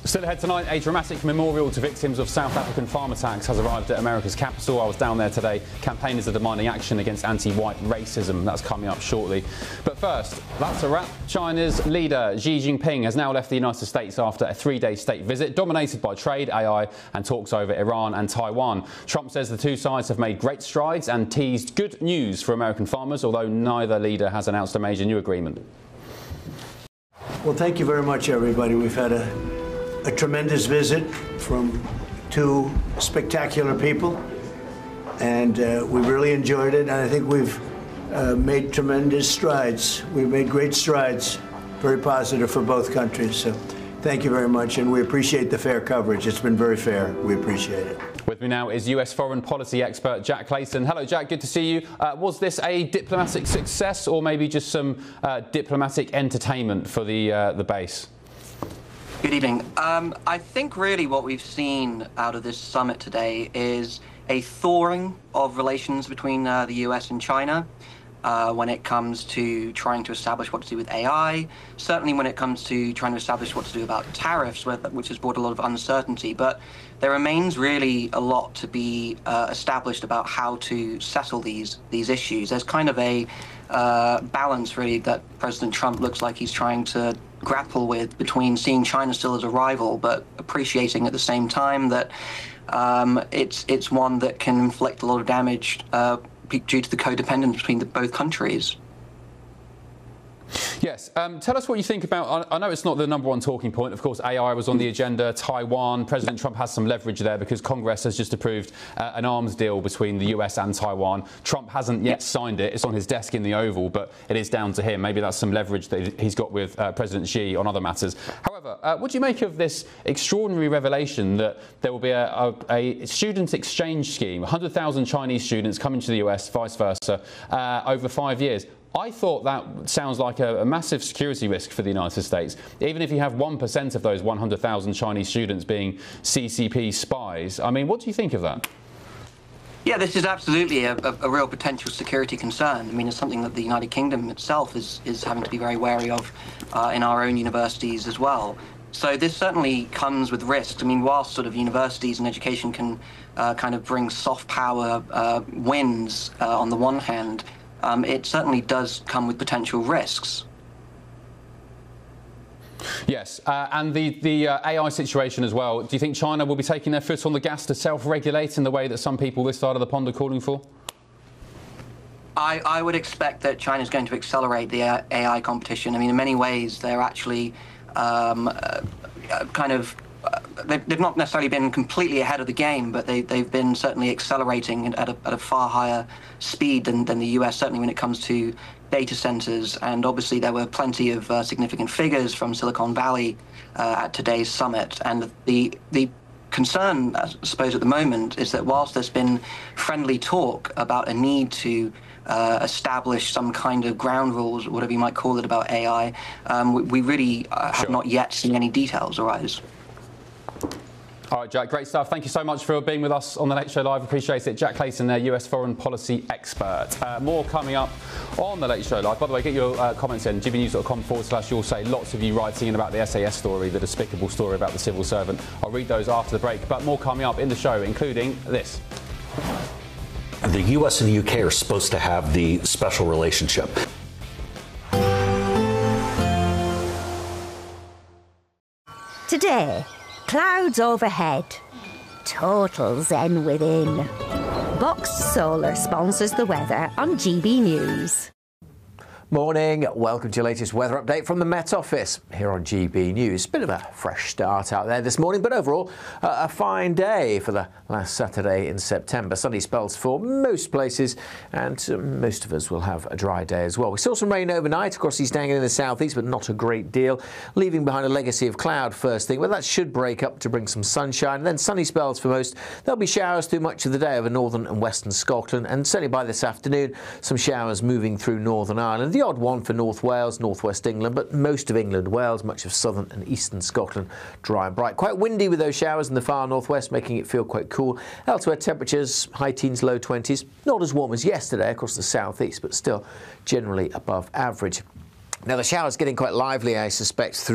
Still ahead tonight, a dramatic memorial to victims of South African farm attacks has arrived at America's capital. I was down there today. Campaigners are demanding action against anti-white racism. That's coming up shortly. But first, that's a wrap. China's leader, Xi Jinping, has now left the United States after a three-day state visit dominated by trade, AI and talks over Iran and Taiwan. Trump says the two sides have made great strides and teased good news for American farmers, although neither leader has announced a major new agreement. Well, thank you very much, everybody. We've had a tremendous visit from two spectacular people, and we really enjoyed it. And I think we've made tremendous strides. We've made great strides, very positive for both countries. So thank you very much, and we appreciate the fair coverage. It's been very fair. We appreciate it. With me now is US foreign policy expert Jack Clayton. Hello, Jack. Good to see you. Was this a diplomatic success, or maybe just some diplomatic entertainment for the base? Good evening. I think really what we've seen out of this summit today is a thawing of relations between the US and China when it comes to trying to establish what to do with AI, certainly when it comes to trying to establish what to do about tariffs, which has brought a lot of uncertainty. But there remains really a lot to be established about how to settle these issues. There's kind of a balance, really, that President Trump looks like he's trying to grapple with between seeing China still as a rival, but appreciating at the same time that it's one that can inflict a lot of damage due to the codependence between both countries. Yes. Tell us what you think about, I know it's not the #1 talking point. Of course, AI was on the agenda. Taiwan, President Trump has some leverage there because Congress has just approved an arms deal between the US and Taiwan. Trump hasn't yet signed it. It's on his desk in the Oval, but it is down to him. Maybe that's some leverage that he's got with President Xi on other matters. However, what do you make of this extraordinary revelation that there will be a student exchange scheme, 100,000 Chinese students coming to the US, vice versa, over 5 years? I thought that sounds like a massive security risk for the United States. Even if you have 1% of those 100,000 Chinese students being CCP spies, I mean, what do you think of that? Yeah, this is absolutely a real potential security concern. I mean, it's something that the United Kingdom itself is having to be very wary of in our own universities as well. So this certainly comes with risks. I mean, whilst sort of universities and education can kind of bring soft power wins on the one hand, it certainly does come with potential risks. Yes, and the AI situation as well. Do you think China will be taking their foot on the gas to self-regulate in the way that some people this side of the pond are calling for? I would expect that China is going to accelerate the AI competition. I mean, in many ways, they're actually they've not necessarily been completely ahead of the game, but they've been certainly accelerating at a far higher speed than the US, certainly when it comes to data centers. And obviously there were plenty of significant figures from Silicon Valley at today's summit. And the concern, I suppose, at the moment is that whilst there's been friendly talk about a need to establish some kind of ground rules, or whatever you might call it, about AI, we really have not yet seen any details arise. All right, Jack, great stuff. Thank you so much for being with us on The Late Show Live. Appreciate it. Jack Clayton there, US foreign policy expert. More coming up on The Late Show Live. By the way, get your comments in, gbnews.com/you'll say. Lots of you writing in about the SAS story, the despicable story about the civil servant. I'll read those after the break, but more coming up in the show, including this. The US and the UK are supposed to have the special relationship. Today, clouds overhead, total zen within. Box Solar sponsors the weather on GB News. Morning, welcome to your latest weather update from the Met Office here on GB News. Bit of a fresh start out there this morning, but overall a fine day for the last Saturday in September. Sunny spells for most places, and most of us will have a dry day as well. We saw some rain overnight across East Anglia in the southeast, but not a great deal, leaving behind a legacy of cloud first thing. Well, that should break up to bring some sunshine, and then sunny spells for most. There'll be showers through much of the day over northern and western Scotland, and certainly by this afternoon, some showers moving through Northern Ireland. The odd one for North Wales, North West England, but most of England, Wales, much of southern and eastern Scotland, dry and bright. Quite windy with those showers in the far northwest, making it feel quite cool. Elsewhere, temperatures high teens, low 20s. Not as warm as yesterday across the southeast, but still generally above average. Now, the showers getting quite lively, I suspect, through